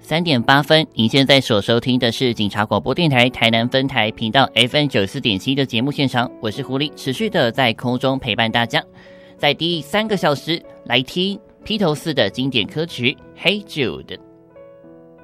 3点8分，您现在所收听的是警察广播电台台南分台频道 FM 94.7的节目现场，我是狐狸，持续的在空中陪伴大家。在第3个小时来听披头士的经典歌曲 Hey Jude。